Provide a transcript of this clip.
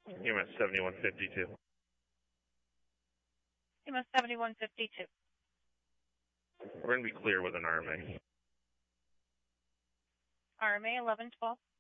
EMS 7152. EMS 7152. We're going to be clear with an RMA. RMA 1112.